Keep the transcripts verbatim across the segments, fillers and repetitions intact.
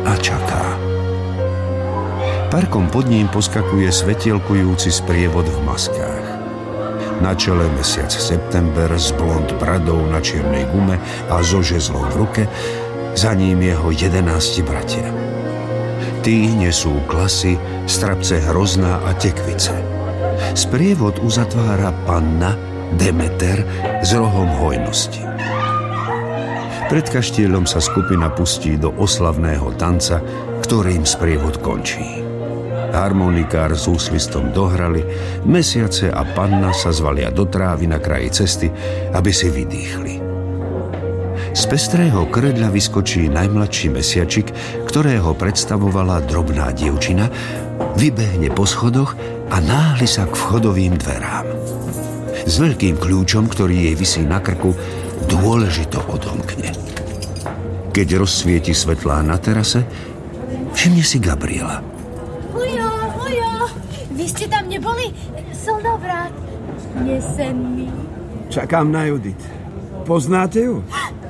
a čaká. Parkom pod ním poskakuje svetielkujúci sprievod v maskách. Na čele mesiac september s blond bradou na čiernej gume a so žezlom v ruke, za ním jeho jedenácti bratia. Tí nesú klasy, strapce Hrozná a Tekvice. Sprievod uzatvára panna Demeter s rohom hojnosti. Pred kaštieľom sa skupina pustí do oslavného tanca, ktorým sprievod končí. Harmonikár s úsvistom dohrali, mesiace a panna sa zvalia do trávy na kraji cesty, aby si vydýchli. Z pestrého krdľa vyskočí najmladší mesiačik, ktorého predstavovala drobná dievčina, vybehne po schodoch a náhli sa k vchodovým dverám. S veľkým kľúčom, ktorý jej visí na krku, dôležito odomkne. Keď rozsvieti svetlá na terase, všimne si Gabriela. Ujo, ujo, vy ste tam neboli? Slnovrát, nesenný. Čakám na Judit. Poznáte ju?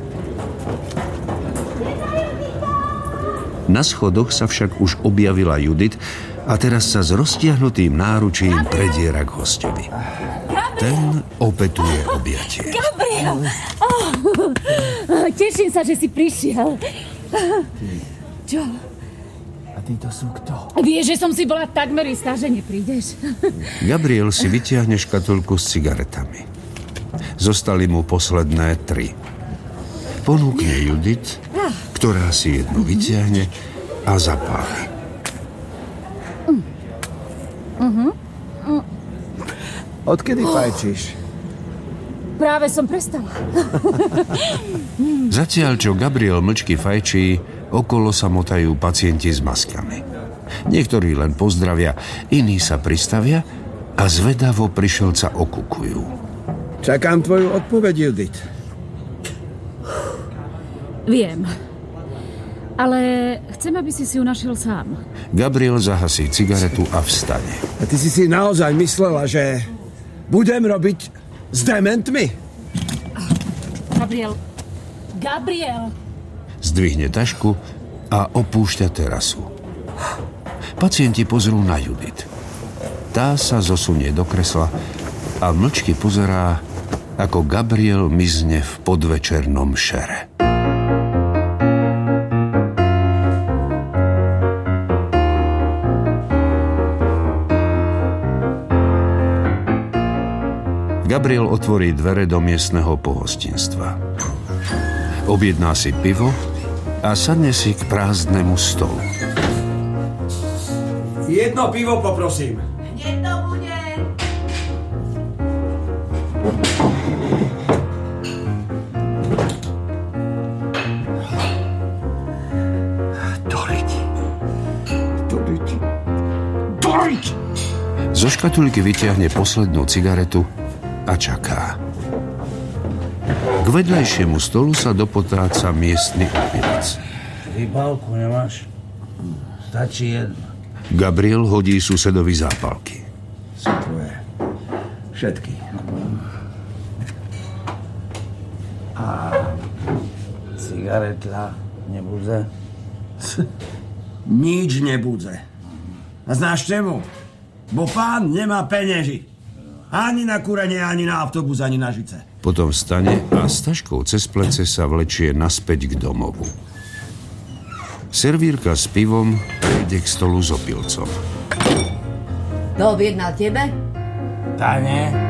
Na schodoch sa však už objavila Judit a teraz sa s roztiahnutým náručím prediera k hostovi. Ten opetuje objatie. Gabriel! Oh, teším sa, že si prišiel. Čo? A títo sú kto? Vieš, že som si bola takmer istá, že neprídeš. Gabriel si vyťahne škatulku s cigaretami. Zostali mu posledné tri. Ponúkne Judit, ktorá si jednu vyťahne a zapáli. Uh-huh. Odkedy fajčíš? Práve som prestala. Zatiaľ, čo Gabriel mlčky fajčí, okolo sa motajú pacienti s maskami. Niektorí len pozdravia, iní sa pristavia a zvedavo prišelca okukujú. Čakám tvoju odpoveď, Judit. Viem. Ale chcem, aby si si ju našiel sám. Gabriel zahasí cigaretu a vstane. A ty si si naozaj myslela, že budem robiť s dementmi? Gabriel. Gabriel. Zdvihne tašku a opúšťa terasu. Pacienti pozrú na Judit. Tá sa zosunie do kresla a mlčky pozerá, ako Gabriel mizne v podvečernom šere. Gabriel otvorí dvere do miestneho pohostinstva. Objedná si pivo a sadne si k prázdnemu stolu. Jedno pivo poprosím. Hneď to bude. Doriť. Doriť. Doriť! Zo škatulky vyťahne poslednú cigaretu a čaká. K vedľajšiemu stolu sa dopotráca miestny opilec. Výpalku nemáš? Stačí jedna. Gabriel hodí susedovi zápalky. Sú tvoje. Všetky. A cigareta nebude? Nič nebude. A znáš čemu? Bo pán nemá penieži. Ani na kúrenie, ani na autobus, ani na žice. Potom vstane a s taškou cez plece sa vlečie naspäť k domovu. Servírka s pivom prejde k stolu s opilcom. To objednal tebe? Tá nie.